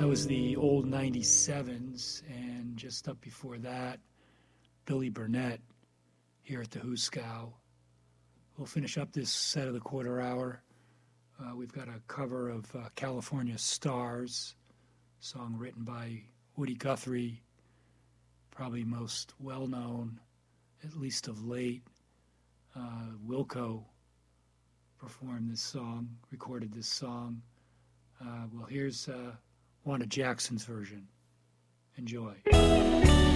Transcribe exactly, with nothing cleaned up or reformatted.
was the old ninety-sevens, and just up before that, Billy Burnett here at the Huskow. We'll finish up this set of the quarter hour. Uh, we've got a cover of uh, California Stars, song written by Woody Guthrie, probably most well-known, at least of late. Uh, Wilco performed this song, recorded this song. Uh, well, here's uh, Wanda Jackson's version. Enjoy.